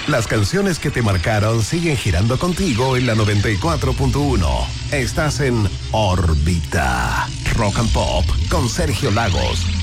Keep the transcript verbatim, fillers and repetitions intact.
Las canciones que te marcaron siguen girando contigo en la noventa y cuatro punto uno. Estás en órbita. Rock and Pop con Sergio Lagos.